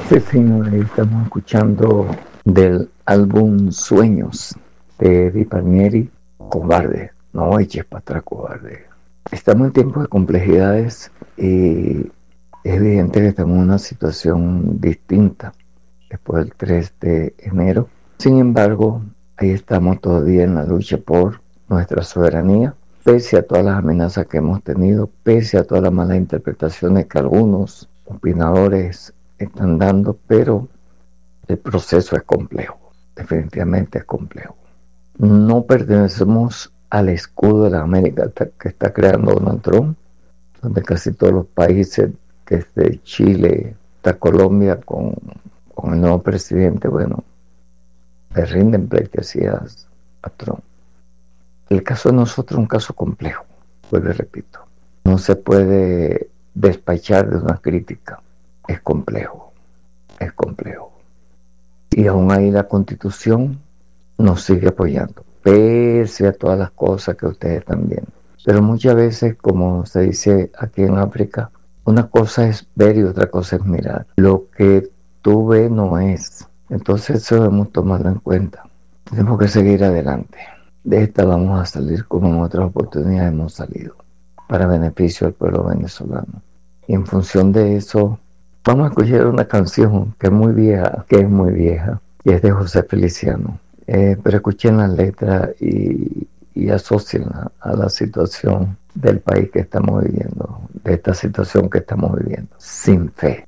Sí, señor, ahí estamos escuchando del álbum Sueños de Eddie Palmieri, Cobarde, no eches para atrás, cobarde. Estamos en tiempos de complejidades y es evidente que estamos en una situación distinta después del 3 de enero. Sin embargo, ahí estamos todavía en la lucha por nuestra soberanía, pese a todas las amenazas que hemos tenido, pese a todas las malas interpretaciones que algunos opinadores están dando, pero el proceso es complejo, definitivamente es complejo. No pertenecemos al escudo de la América que está creando Donald Trump, donde casi todos los países, desde Chile hasta Colombia, con el nuevo presidente, bueno, le rinden pleitesías a Trump. El caso de nosotros es un caso complejo, pues le repito, no se puede despachar de una crítica, es complejo, es complejo. Y aún ahí la Constitución nos sigue apoyando, pese a todas las cosas que ustedes están viendo. Pero muchas veces, como se dice aquí en África, una cosa es ver y otra cosa es mirar. Lo que tú ves no es. Entonces eso debemos tomarlo en cuenta. Tenemos que seguir adelante. De esta vamos a salir como en otras oportunidades hemos salido, para beneficio del pueblo venezolano. Y en función de eso, vamos a escuchar una canción que es muy vieja, y es de José Feliciano. Pero escuchen la letra y asocienla a la situación del país que estamos viviendo, de esta situación que estamos viviendo, sin fe.